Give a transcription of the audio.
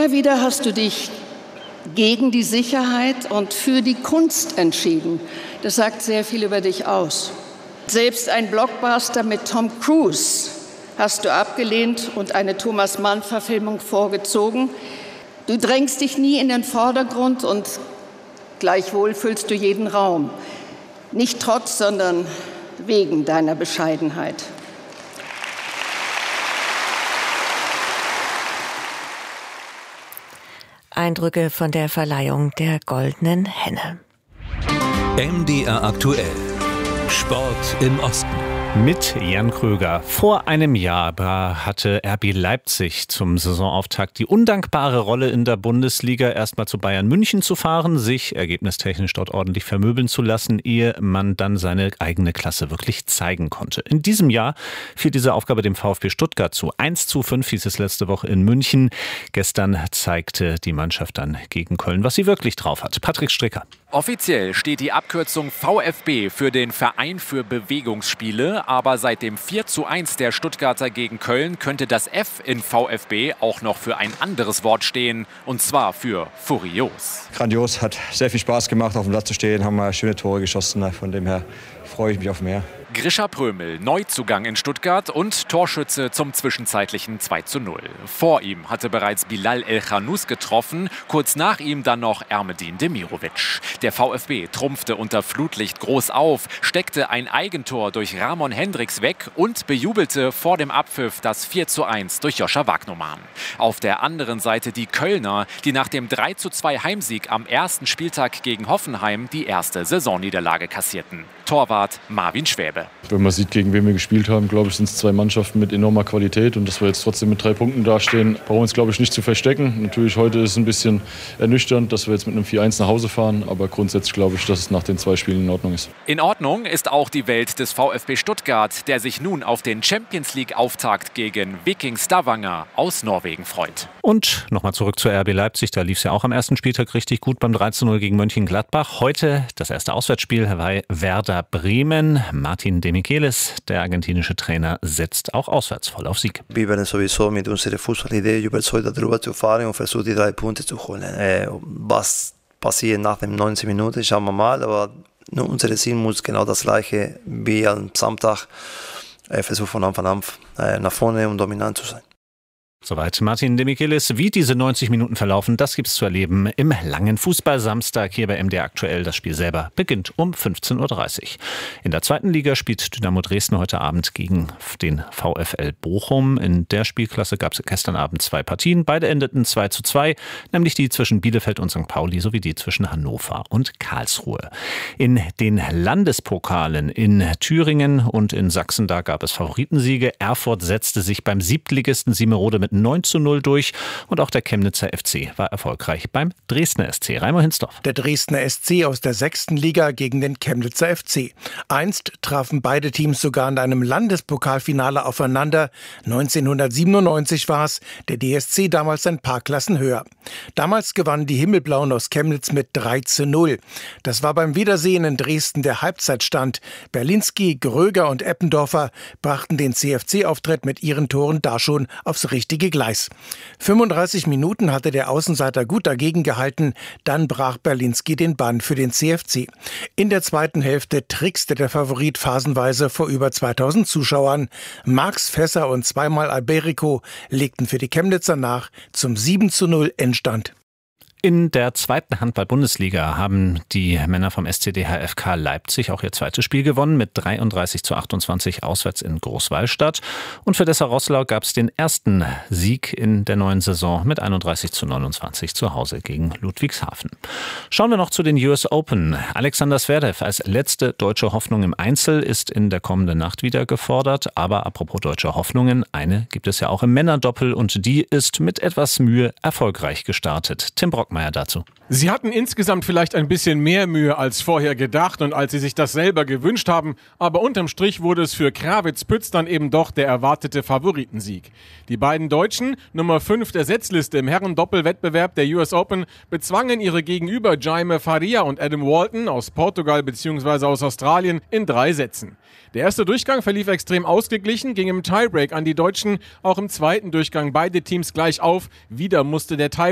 Immer wieder hast du dich gegen die Sicherheit und für die Kunst entschieden. Das sagt sehr viel über dich aus. Selbst ein Blockbuster mit Tom Cruise hast du abgelehnt und eine Thomas Mann-Verfilmung vorgezogen. Du drängst dich nie in den Vordergrund und gleichwohl füllst du jeden Raum. Nicht trotz, sondern wegen deiner Bescheidenheit. Eindrücke von der Verleihung der Goldenen Henne. MDR aktuell. Sport im Osten. Mit Jan Kröger. Vor einem Jahr hatte RB Leipzig zum Saisonauftakt die undankbare Rolle in der Bundesliga, erstmal zu Bayern München zu fahren, sich ergebnistechnisch dort ordentlich vermöbeln zu lassen, ehe man dann seine eigene Klasse wirklich zeigen konnte. In diesem Jahr fiel diese Aufgabe dem VfB Stuttgart zu. 1:5 hieß es letzte Woche in München. Gestern zeigte die Mannschaft dann gegen Köln, was sie wirklich drauf hat. Patrick Stricker. Offiziell steht die Abkürzung VfB für den Verein für Bewegungsspiele, aber seit dem 4:1 der Stuttgarter gegen Köln könnte das F in VfB auch noch für ein anderes Wort stehen, und zwar für furios. Grandios, hat sehr viel Spaß gemacht, auf dem Platz zu stehen, haben mal schöne Tore geschossen, von dem her freue ich mich auf mehr. Grisha Prömel, Neuzugang in Stuttgart und Torschütze zum zwischenzeitlichen 2:0. Vor ihm hatte bereits Bilal El-Khanous getroffen, kurz nach ihm dann noch Ermedin Demirovic. Der VfB trumpfte unter Flutlicht groß auf, steckte ein Eigentor durch Ramon Hendricks weg und bejubelte vor dem Abpfiff das 4:1 durch Joscha Wagnumann. Auf der anderen Seite die Kölner, die nach dem 3:2 Heimsieg am ersten Spieltag gegen Hoffenheim die erste Saisonniederlage kassierten. Torwart Marvin Schwäbe. Wenn man sieht, gegen wen wir gespielt haben, glaube ich, sind es zwei Mannschaften mit enormer Qualität. Und dass wir jetzt trotzdem mit 3 Punkten dastehen, brauchen wir uns, glaube ich, nicht zu verstecken. Natürlich, heute ist es ein bisschen ernüchternd, dass wir jetzt mit einem 4:1 nach Hause fahren. Aber grundsätzlich glaube ich, dass es nach den 2 Spielen in Ordnung ist. In Ordnung ist auch die Welt des VfB Stuttgart, der sich nun auf den Champions-League-Auftakt gegen Viking Stavanger aus Norwegen freut. Und nochmal zurück zur RB Leipzig. Da lief es ja auch am ersten Spieltag richtig gut beim 3:0 gegen Mönchengladbach. Heute das erste Auswärtsspiel bei Werder Bremen. Martin de Michelis, der argentinische Trainer, setzt auch auswärts voll auf Sieg. Wir werden sowieso mit unserer Fußballidee überzeugt, darüber zu fahren und versuchen, die 3 Punkte zu holen. Was passiert nach den 90 Minuten, schauen wir mal. Aber unser Ziel muss genau das gleiche wie am Samstag. Versuchen von Anfang an nach vorne und dominant zu sein. Soweit Martin de Michelis. Wie diese 90 Minuten verlaufen, das gibt's zu erleben im langen Fußballsamstag hier bei MDR aktuell. Das Spiel selber beginnt um 15:30 Uhr. In der zweiten Liga spielt Dynamo Dresden heute Abend gegen den VfL Bochum. In der Spielklasse gab es gestern Abend 2 Partien. Beide endeten 2:2, nämlich die zwischen Bielefeld und St. Pauli sowie die zwischen Hannover und Karlsruhe. In den Landespokalen in Thüringen und in Sachsen, da gab es Favoritensiege. Erfurt setzte sich beim Siebtligisten Simerode mit 9:0 durch und auch der Chemnitzer FC war erfolgreich beim Dresdner SC. Raimo Hinsdorf. Der Dresdner SC aus der 6. Liga gegen den Chemnitzer FC. Einst trafen beide Teams sogar in einem Landespokalfinale aufeinander. 1997 war es, der DSC damals ein paar Klassen höher. Damals gewannen die Himmelblauen aus Chemnitz mit 3:0. Das war beim Wiedersehen in Dresden der Halbzeitstand. Berlinski, Gröger und Eppendorfer brachten den CFC-Auftritt mit ihren Toren da schon aufs richtige Gleis. 35 Minuten hatte der Außenseiter gut dagegen gehalten, dann brach Berlinski den Bann für den CFC. In der zweiten Hälfte trickste der Favorit phasenweise vor über 2000 Zuschauern. Marx Fässer und zweimal Alberico legten für die Chemnitzer nach zum 7:0 Endstand. In der zweiten Handball-Bundesliga haben die Männer vom SCD HFK Leipzig auch ihr zweites Spiel gewonnen mit 33:28 auswärts in Großwallstadt. Und für Dessau-Roßlau gab es den ersten Sieg in der neuen Saison mit 31:29 zu Hause gegen Ludwigshafen. Schauen wir noch zu den US Open. Alexander Zverev als letzte deutsche Hoffnung im Einzel ist in der kommenden Nacht wieder gefordert. Aber apropos deutsche Hoffnungen, eine gibt es ja auch im Männerdoppel und die ist mit etwas Mühe erfolgreich gestartet. Tim Brockmeier dazu. Sie hatten insgesamt vielleicht ein bisschen mehr Mühe als vorher gedacht und als sie sich das selber gewünscht haben, aber unterm Strich wurde es für Krawitz-Pütz dann eben doch der erwartete Favoritensieg. Die beiden Deutschen, Nummer 5 der Setzliste im Herren-Doppelwettbewerb der US Open, bezwangen ihre Gegenüber Jaime Faria und Adam Walton aus Portugal bzw. aus Australien in 3 Sätzen. Der erste Durchgang verlief extrem ausgeglichen, ging im Tiebreak an die Deutschen, auch im zweiten Durchgang beide Teams gleich auf. Wieder musste der Tiebreak